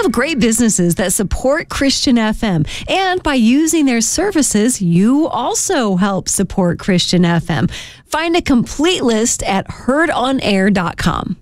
have great businesses that support Christian FM. And by using their services, you also help support Christian FM. Find a complete list at heardonair.com.